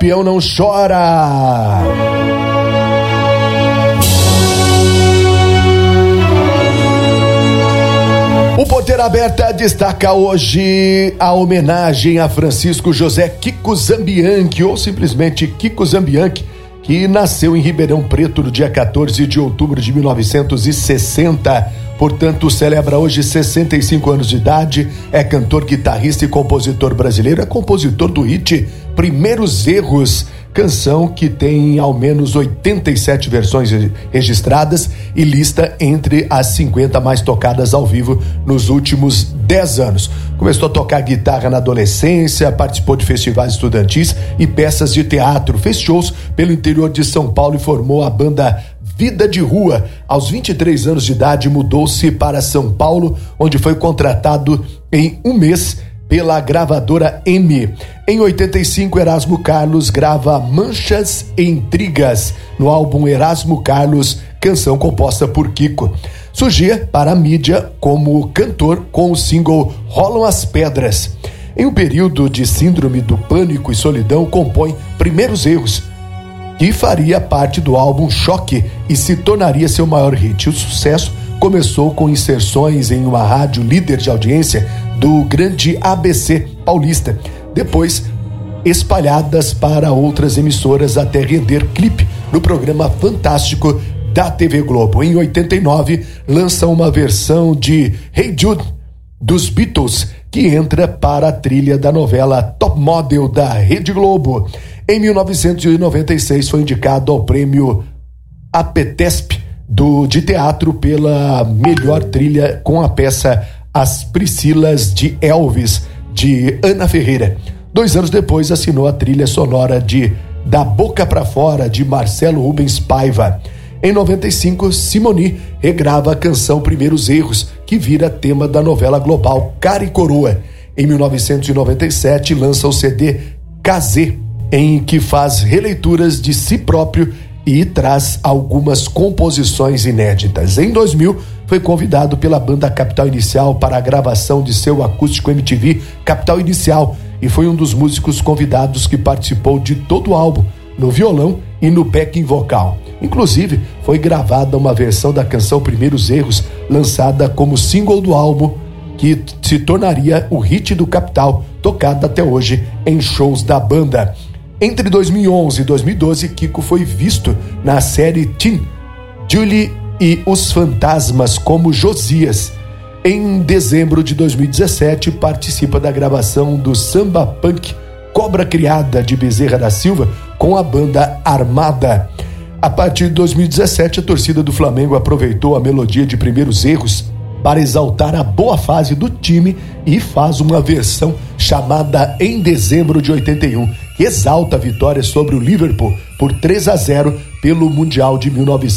Peão não chora. O Porteira Aberta destaca hoje a homenagem a Francisco José Kiko Zambianchi, ou simplesmente Kiko Zambianchi, que nasceu em Ribeirão Preto no dia 14 de outubro de 1960. Portanto, celebra hoje 65 anos de idade, é cantor, guitarrista e compositor brasileiro, é compositor do hit Primeiros Erros, canção que tem ao menos 87 versões registradas e lista entre as 50 mais tocadas ao vivo nos últimos 10 anos. Começou a tocar guitarra na adolescência, participou de festivais estudantis e peças de teatro, fez shows pelo interior de São Paulo e formou a banda Vida de Rua. Aos 23 anos de idade, mudou-se para São Paulo, onde foi contratado em um mês pela gravadora M. Em 85, Erasmo Carlos grava Manchas e Intrigas no álbum Erasmo Carlos, canção composta por Kiko. Surgia para a mídia como cantor com o single Rolam as Pedras. Em um período de síndrome do pânico e solidão, compõe Primeiros Erros, que faria parte do álbum Choque e se tornaria seu maior hit. O sucesso começou com inserções em uma rádio líder de audiência do grande ABC paulista, depois espalhadas para outras emissoras até render clipe no programa Fantástico da TV Globo. Em 89, lança uma versão de Hey Jude dos Beatles, que entra para a trilha da novela Top Model da Rede Globo. Em 1996, foi indicado ao prêmio APTESP de teatro pela melhor trilha com a peça As Priscilas de Elvis, de Ana Ferreira. 2 anos depois, assinou a trilha sonora de Da Boca Pra Fora, de Marcelo Rubens Paiva. Em 95, Simoni regrava a canção Primeiros Erros, que vira tema da novela global Cara e Coroa. Em 1997, lança o CD KZ, em que faz releituras de si próprio e traz algumas composições inéditas. Em 2000, foi convidado pela banda Capital Inicial para a gravação de seu acústico MTV Capital Inicial e foi um dos músicos convidados que participou de todo o álbum, no violão e no backing vocal. Inclusive, foi gravada uma versão da canção Primeiros Erros, lançada como single do álbum, que se tornaria o hit do Capital, tocado até hoje em shows da banda. Entre 2011 e 2012, Kiko foi visto na série Teen Julie e os Fantasmas como Josias. Em dezembro de 2017, participa da gravação do samba punk Cobra Criada, de Bezerra da Silva, com a banda Armada. A partir de 2017, a torcida do Flamengo aproveitou a melodia de Primeiros Erros para exaltar a boa fase do time e faz uma versão chamada Em Dezembro de 81, que exalta a vitória sobre o Liverpool por 3-0 pelo Mundial de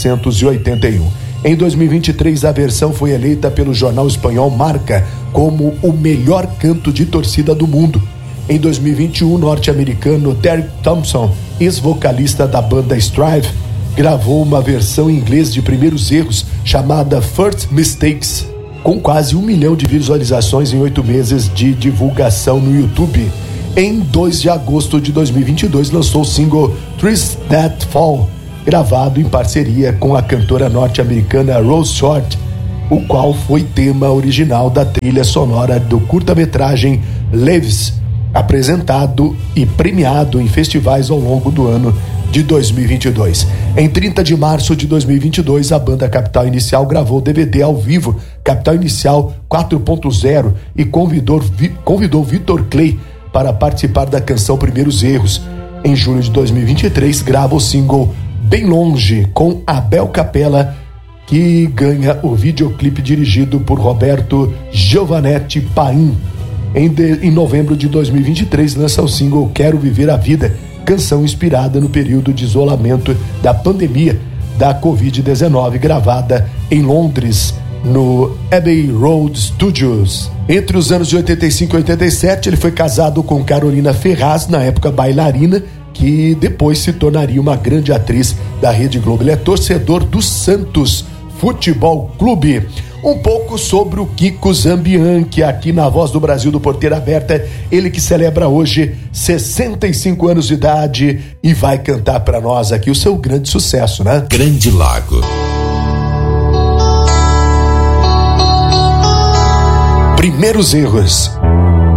1981. Em 2023, a versão foi eleita pelo jornal espanhol Marca como o melhor canto de torcida do mundo. Em 2021, o norte-americano Derek Thompson, ex-vocalista da banda Strive, gravou uma versão em inglês de Primeiros Erros chamada First Mistakes, com quase 1 milhão de visualizações em 8 meses de divulgação no YouTube. Em 2 de agosto de 2022, lançou o single Trees That Fall, gravado em parceria com a cantora norte-americana Rose Short, o qual foi tema original da trilha sonora do curta-metragem Leaves, apresentado e premiado em festivais ao longo do ano de 2022. Em 30 de março de 2022, a banda Capital Inicial gravou DVD ao vivo Capital Inicial 4.0 e convidou Vitor Clay para participar da canção Primeiros Erros. Em julho de 2023, grava o single Bem Longe com Abel Capella, que ganha o videoclipe dirigido por Roberto Giovanetti Paim. Em novembro de 2023, lança o single Quero Viver a Vida, canção inspirada no período de isolamento da pandemia da Covid-19, gravada em Londres, no Abbey Road Studios. Entre os anos de 85 e 87, ele foi casado com Carolina Ferraz, na época bailarina, que depois se tornaria uma grande atriz da Rede Globo. Ele é torcedor do Santos Futebol Clube. um pouco sobre o Kiko Zambianchi, aqui na Voz do Brasil do Porteira Aberta, ele que celebra hoje 65 anos de idade e vai cantar pra nós aqui o seu grande sucesso, né? Grande Lago. Primeiros erros.